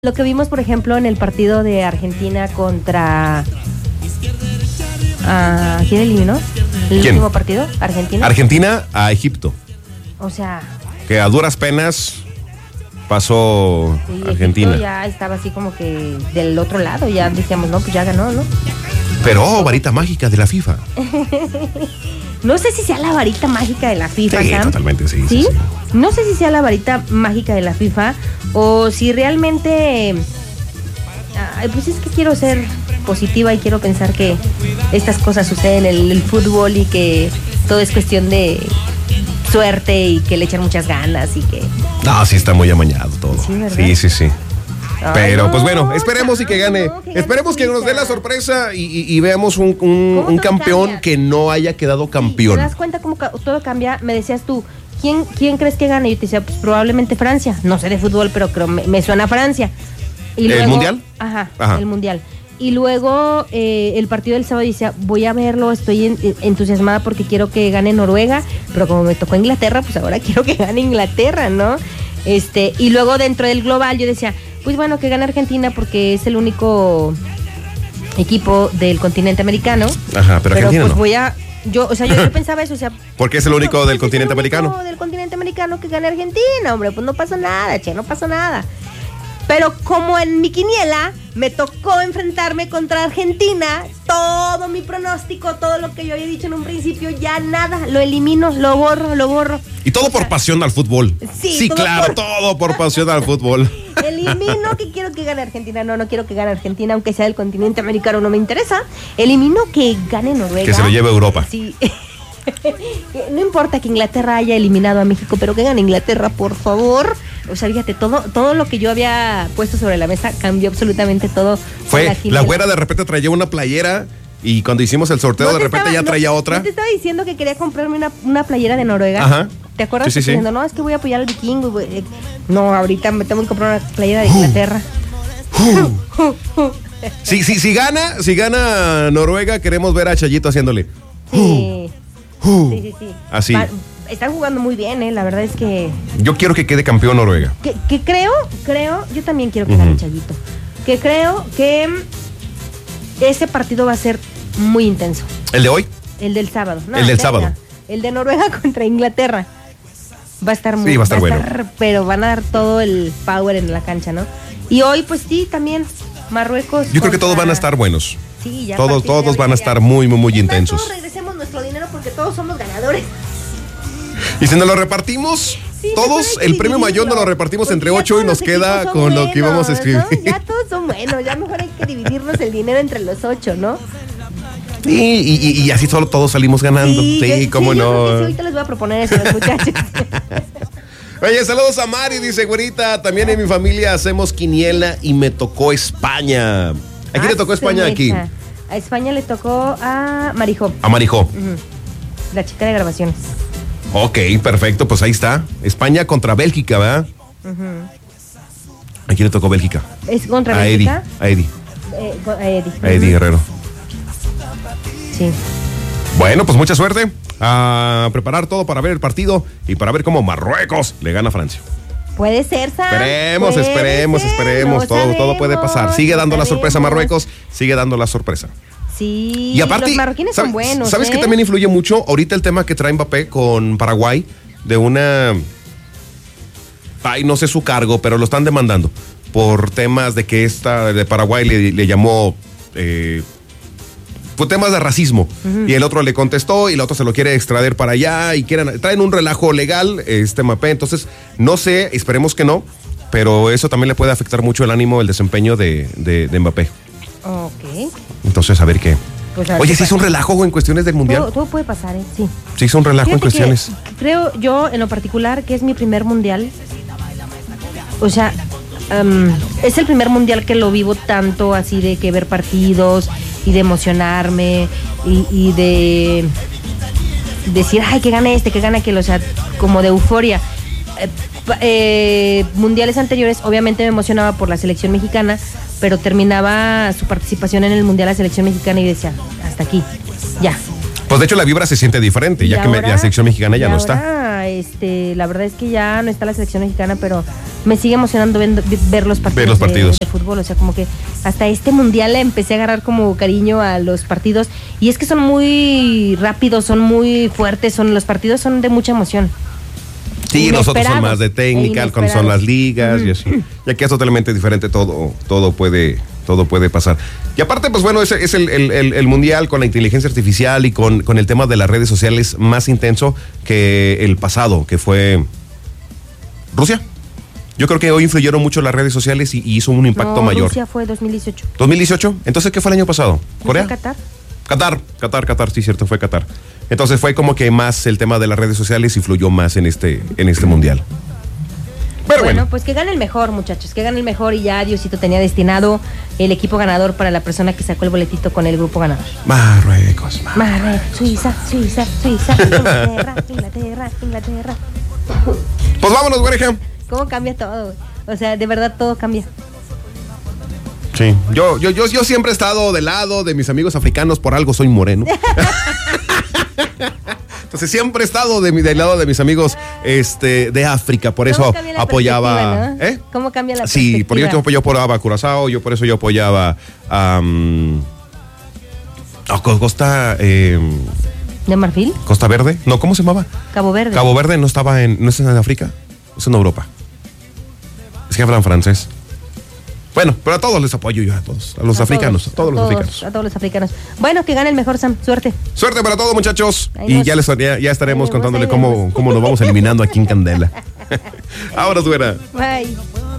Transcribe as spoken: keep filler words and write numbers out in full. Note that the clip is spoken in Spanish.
Lo que vimos, por ejemplo, en el partido de Argentina contra... Uh, ¿Quién eliminó? ¿El ¿Quién? último partido? ¿Argentina? Argentina a Egipto. O sea... Que a duras penas pasó sí, Argentina. Egipto ya estaba así como que del otro lado. Ya decíamos, no, pues ya ganó, ¿no? Pero, oh, varita mágica de la FIFA. No sé si sea la varita mágica de la FIFA, Sí, Sam. totalmente, sí, ¿Sí? sí, sí. No sé si sea la varita mágica de la FIFA o si realmente... Ay, pues es que quiero ser positiva y quiero pensar que estas cosas suceden en el, el fútbol y que todo es cuestión de suerte y que le echan muchas ganas y que... No, sí está muy amañado todo. Sí, ¿verdad? Sí, sí, sí. Ay, Pero, no, pues bueno, esperemos y que gane. no, que gane Esperemos que nos dé la Suiza. sorpresa y, y- y veamos un, un- ¿Cómo un todo campeón cambia? que no haya quedado campeón. ¿Te das cuenta cómo ca- todo cambia? Me decías tú, ¿quién, quién crees que gane? Yo te decía, pues probablemente Francia. No sé de fútbol, pero creo me, me suena a Francia. Y ¿El mundial? Ajá, Ajá. el mundial. Y luego eh, el partido del sábado decía, voy a verlo, estoy en- entusiasmada porque quiero que gane Noruega, pero como me tocó Inglaterra, pues ahora quiero que gane Inglaterra, ¿no? Este, y luego dentro del global yo decía, pues bueno, que gane Argentina porque es el único equipo del continente americano. Ajá, pero Argentina pues no. voy a, yo, o sea, yo, yo pensaba eso, o sea, Porque es el único pues, del es continente el único americano. del continente americano que gane Argentina, hombre, pues no pasó nada, che, no pasó nada. Pero como en mi quiniela me tocó enfrentarme contra Argentina, todo mi pronóstico, todo lo que yo había dicho en un principio, ya nada, lo elimino, lo borro, lo borro. Y todo O por sea, pasión al fútbol. Sí, Sí, todo claro, por- todo por pasión al fútbol. Elimino que quiero que gane Argentina. No, no quiero que gane Argentina, aunque sea del continente americano, no me interesa. Elimino que gane Noruega. Que se lo lleve a Europa. Sí. No importa que Inglaterra haya eliminado a México, pero que gane Inglaterra, por favor. O sea, fíjate, todo, todo lo que yo había puesto sobre la mesa cambió absolutamente todo. con Fue, la quiniela. güera de repente traía una playera y cuando hicimos el sorteo No de te repente estaba- ya no- traía otra. No te estaba diciendo que quería comprarme una, una playera de Noruega. Ajá. ¿Te acuerdas? Sí, sí, sí. Diciendo, no, es que voy a apoyar al vikingo. güey. No, ahorita me tengo que comprar una playera de Inglaterra. Sí, sí, si gana, si gana Noruega, queremos ver a Chayito haciéndole. Sí. Uh, Sí, sí, sí. Así. Va- están jugando muy bien, ¿eh? La verdad es que, Yo quiero que quede campeón Noruega. que... que creo, creo, yo también quiero que gane Ujú. Chayito. Que creo que mm, ese partido va a ser muy intenso. ¿El de hoy? El del sábado. No, El del ya, sábado. ya. El de Noruega contra Inglaterra. Va a estar muy... Sí, va a estar bueno. Pero van a dar todo el power en la cancha, ¿no? Y hoy, pues sí, también Marruecos... Yo creo que todos contra- van a estar buenos. Sí, ya Todos, partir de todos ahorita van a ya. estar muy, muy, muy Es más, intensos. todos regresemos nuestro dinero porque todos somos ganadores. Y si nos lo repartimos, Sí, todos, mejor hay que el premio mayor nos lo dividirlo, repartimos porque entre ya ocho y todos nos los queda equipos son con lo que íbamos a buenos, escribir. ¿no? Ya todos son buenos, ya mejor hay que dividirnos el dinero entre los ocho, ¿no? Y, y- y- y así solo todos salimos ganando. Sí, yo- cómo sí, yo creo que sí, no. ahorita les voy a proponer eso a los muchachos. Oye, saludos a Mari, dice güerita. También en mi familia hacemos quiniela y me tocó España. ¿A quién le tocó Ah, España se aquí? mecha. A España le tocó a Marijó, A Marijó. la chica de grabaciones. Ok, perfecto, pues ahí está. España contra Bélgica, ¿verdad? ¿A quién le tocó Bélgica? ¿Es contra A Eddie, Bélgica? a Eddie, Eh, con- a Eddie. a Eddie Guerrero. Sí. Bueno, pues mucha suerte. A preparar todo para ver el partido y para ver cómo Marruecos le gana a Francia. Puede ser, Sam. Esperemos, Puede esperemos, ser, esperemos. no todo, todo puede pasar. sabemos, Sigue no dando la sorpresa sabemos. Marruecos, sigue dando la sorpresa. Sí, Y aparte, los marroquines ¿sabes, son buenos. ¿sabes ¿eh? que también influye mucho ahorita el tema que trae Mbappé con Paraguay de una... Ay, no sé su cargo, pero lo están demandando por temas de que esta de Paraguay le, le llamó... Eh, fue temas de racismo. Y el otro le contestó y el otro se lo quiere extraer para allá y quieren, traen un relajo legal, este Mbappé. Entonces, no sé, esperemos que no, pero eso también le puede afectar mucho el ánimo, el desempeño de, de, de Mbappé. Ok. Entonces, a ver qué. Pues a ver Oye, qué ¿se hizo un pasa. relajo en cuestiones del mundial? Todo, todo puede pasar, ¿eh? Sí. Se hizo un relajo en Fíjate que cuestiones. creo yo, en lo particular, que es mi primer mundial. O sea, um, es el primer mundial que lo vivo tanto así de que ver partidos y de emocionarme y, y de decir, ay, que gane este, que gane aquel, o sea, como de euforia. Eh, pa- eh, mundiales anteriores, obviamente me emocionaba por la selección mexicana, pero terminaba su participación en el mundial la selección mexicana y decía, hasta aquí, ya. Pues de hecho la vibra se siente diferente, ya Y que me- ahora- la selección mexicana ya y no está. ahora sea, este, la verdad es que ya no está la selección mexicana, pero me sigue emocionando ver, ver los partidos, ver los partidos. De, de fútbol. O sea, como que hasta este mundial empecé a agarrar como cariño a los partidos. Y es que son muy rápidos, son muy fuertes, son los partidos son de mucha emoción. Sí, los otros son más de técnica, cuando son las ligas mm. y así. Y aquí es totalmente diferente, todo, todo puede, todo puede pasar. Y aparte, pues bueno, es, es el, el, el, el mundial con la inteligencia artificial y con, con el tema de las redes sociales más intenso que el pasado, que fue Rusia. Yo creo que hoy influyeron mucho las redes sociales y, y hizo un impacto no, mayor. Rusia fue dos mil dieciocho. ¿dos mil dieciocho? Entonces, ¿qué fue el año pasado? ¿Corea? ¿Fue Qatar? Qatar, Qatar, Qatar, sí, cierto, fue Qatar. Entonces fue como que más el tema de las redes sociales influyó más en este, en este mundial. Pero bueno, bueno, pues que gane el mejor, muchachos, que gane el mejor y ya Diosito tenía destinado el equipo ganador para la persona que sacó el boletito con el grupo ganador. Marruecos, Marruecos. Marruecos, Suiza, Suiza, Suiza, Inglaterra, Inglaterra, Inglaterra. Pues vámonos, güereja. ¿Cómo cambia todo, güey? O sea, de verdad todo cambia. Sí, yo, yo, yo, yo siempre he estado del lado de mis amigos africanos, por algo soy moreno. Entonces siempre he estado de mi, del lado de mis amigos este, de África, por eso apoyaba. ¿No? ¿Eh? ¿Cómo cambia la sí, perspectiva? por eso yo, yo apoyaba a Curazao, yo por eso yo apoyaba a um, oh, Costa eh, ¿De Marfil? Costa Verde, no, ¿cómo se llamaba? Cabo Verde. Cabo Verde no estaba en, no es en África, es en Europa. Es que hablan francés. Bueno, pero a todos les apoyo yo, a todos, a los a africanos, todos, a todos a los todos, africanos. A todos los africanos. Bueno, que gane el mejor, Sam. Suerte. Suerte para todos, muchachos. Ahí y nos, ya les ya, ya estaremos ahí contándole vemos, cómo, cómo nos vamos eliminando aquí en Candela. Ahora, suena. Bye.